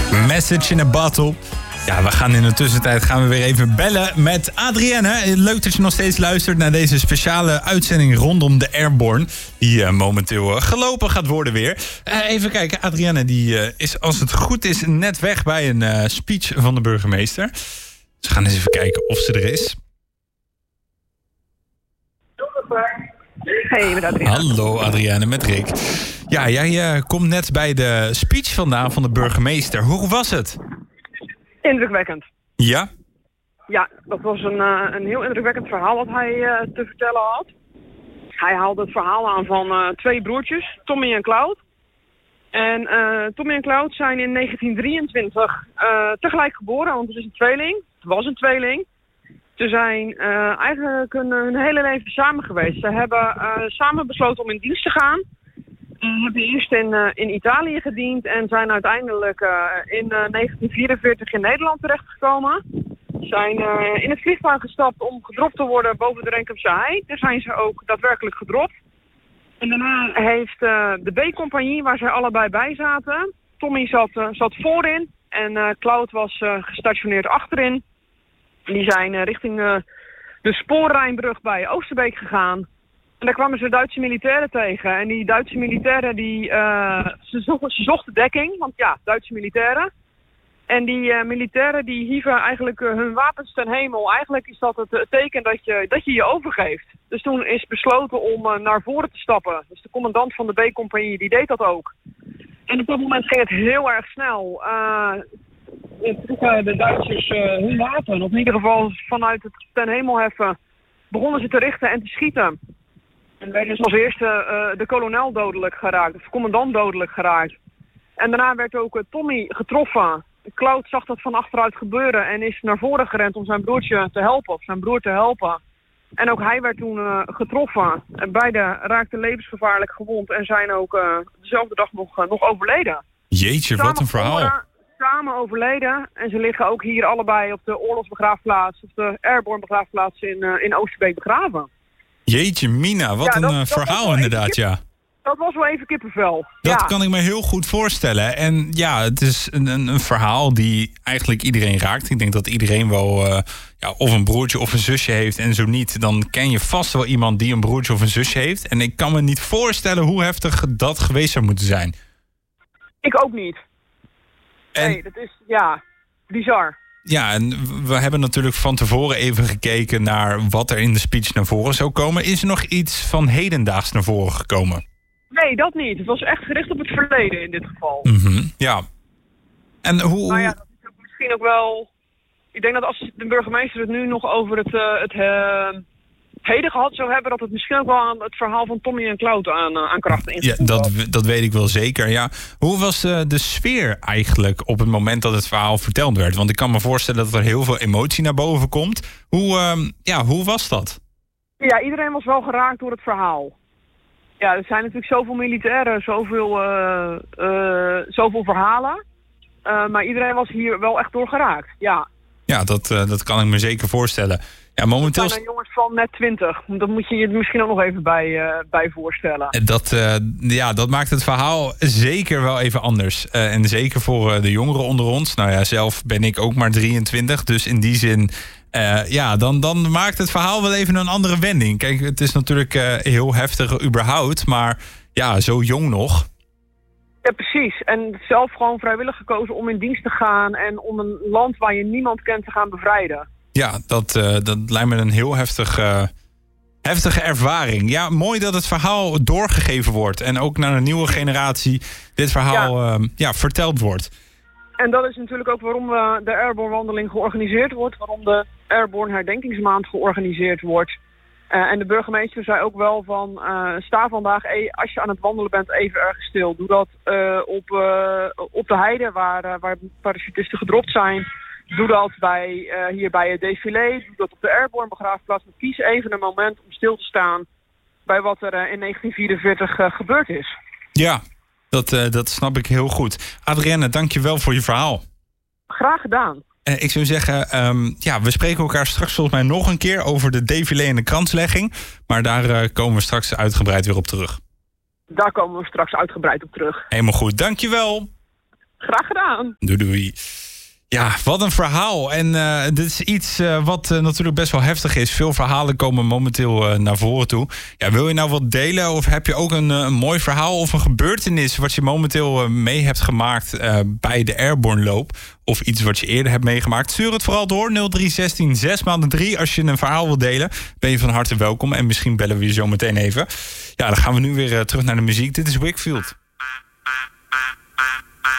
Message in a Bottle. Ja, we gaan in de tussentijd weer even bellen met Adrienne. Leuk dat je nog steeds luistert naar deze speciale uitzending rondom de Airborne. Die momenteel gelopen gaat worden weer. Even kijken, Adrienne die is, als het goed is, net weg bij een speech van de burgemeester. Dus we gaan eens even kijken of ze er is. Hey, met Adrienne. Hallo Adrienne, met Rick. Ja, jij komt net bij de speech vandaan van de burgemeester. Hoe was het? Indrukwekkend. Ja? Ja, dat was een heel indrukwekkend verhaal wat hij te vertellen had. Hij haalde het verhaal aan van twee broertjes, Tommy en Cloud. En Tommy en Cloud zijn in 1923 tegelijk geboren, want het is een tweeling. Het was een tweeling. Ze zijn eigenlijk hun hele leven samen geweest. Ze hebben samen besloten om in dienst te gaan. Hebben eerst in Italië gediend en zijn uiteindelijk in 1944 in Nederland terechtgekomen. Zijn in het vliegtuig gestapt om gedropt te worden boven de Renkumse Hei. Daar zijn ze ook daadwerkelijk gedropt. En daarna heeft de B-compagnie, waar zij allebei bij zaten, Tommy zat voorin en Cloud was gestationeerd achterin. Die zijn richting de spoorrijnbrug bij Oosterbeek gegaan. En daar kwamen ze Duitse militairen tegen. En die Duitse militairen, ze zochten dekking, want ja, Duitse militairen. En die militairen die hieven eigenlijk hun wapens ten hemel. Eigenlijk is dat het teken dat je je overgeeft. Dus toen is besloten om naar voren te stappen. Dus de commandant van de B-compagnie, die deed dat ook. En op dat moment ging het heel erg snel. Trokken de Duitsers hun wapen. Of in ieder geval vanuit het ten hemel heffen begonnen ze te richten en te schieten. En werd dus als eerste de kolonel dodelijk geraakt, de commandant dodelijk geraakt. En daarna werd ook Tommy getroffen. Cloud zag dat van achteruit gebeuren en is naar voren gerend om zijn broertje te helpen, of zijn broer te helpen. En ook hij werd toen getroffen. En beide raakten levensgevaarlijk gewond en zijn ook dezelfde dag nog overleden. Jeetje, wat een verhaal. Samen overleden. En ze liggen ook hier allebei op de oorlogsbegraafplaats, of de Airborne begraafplaats in Oosterbeek begraven. Jeetje mina, wat een verhaal inderdaad, ja. Dat was wel even kippenvel. Dat kan ik me heel goed voorstellen. En ja, het is een verhaal die eigenlijk iedereen raakt. Ik denk dat iedereen wel of een broertje of een zusje heeft. En zo niet, dan ken je vast wel iemand die een broertje of een zusje heeft. En ik kan me niet voorstellen hoe heftig dat geweest zou moeten zijn. Ik ook niet. Nee, dat is, bizar. Ja, en we hebben natuurlijk van tevoren even gekeken naar wat er in de speech naar voren zou komen. Is er nog iets van hedendaags naar voren gekomen? Nee, dat niet. Het was echt gericht op het verleden in dit geval. Ja. En hoe... Nou ja, dat is misschien ook wel... Ik denk dat als de burgemeester het nu nog over het heden gehad zou hebben, dat het misschien ook wel aan het verhaal van Tommy en Cloud aan krachten ingevoerd dat weet ik wel zeker, ja. Hoe was de sfeer eigenlijk op het moment dat het verhaal verteld werd? Want ik kan me voorstellen dat er heel veel emotie naar boven komt. Hoe was dat? Ja, iedereen was wel geraakt door het verhaal. Ja, er zijn natuurlijk zoveel militairen, zoveel verhalen. Maar iedereen was hier wel echt door geraakt, ja. Ja, dat kan ik me zeker voorstellen. Ja, momenteel... Het zijn jongens van net 20. Dat moet je je misschien ook nog even bij voorstellen. Dat maakt het verhaal zeker wel even anders. En zeker voor de jongeren onder ons. Nou ja, zelf ben ik ook maar 23. Dus in die zin, dan maakt het verhaal wel even een andere wending. Kijk, het is natuurlijk heel heftig überhaupt. Maar ja, zo jong nog. Ja, precies. En zelf gewoon vrijwillig gekozen om in dienst te gaan. En om een land waar je niemand kent te gaan bevrijden. Ja, dat lijkt me een heel heftige ervaring. Ja, mooi dat het verhaal doorgegeven wordt. En ook naar een nieuwe generatie dit verhaal verteld wordt. En dat is natuurlijk ook waarom de Airborne wandeling georganiseerd wordt. Waarom de Airborne herdenkingsmaand georganiseerd wordt. En de burgemeester zei ook wel van, sta vandaag, als je aan het wandelen bent, even ergens stil. Doe dat op de heide waar parachutisten gedropt zijn. Doe dat hier bij het défilé. Doe dat op de Airborne begraafplaats. Maar kies even een moment om stil te staan bij wat er in 1944 gebeurd is. Ja, dat snap ik heel goed. Adrienne, dank je wel voor je verhaal. Graag gedaan. Ik zou zeggen, we spreken elkaar straks volgens mij nog een keer over de défilé en de kranslegging. Maar daar komen we straks uitgebreid weer op terug. Daar komen we straks uitgebreid op terug. Helemaal goed, dank je wel. Graag gedaan. Doei. Ja, wat een verhaal. En dit is iets wat natuurlijk best wel heftig is. Veel verhalen komen momenteel naar voren toe. Ja, wil je nou wat delen of heb je ook een mooi verhaal of een gebeurtenis wat je momenteel mee hebt gemaakt bij de Airborne loop? Of iets wat je eerder hebt meegemaakt? Stuur het vooral door 0316 6x3. Als je een verhaal wilt delen, ben je van harte welkom. En misschien bellen we je zo meteen even. Ja, dan gaan we nu weer terug naar de muziek. Dit is Wakefield.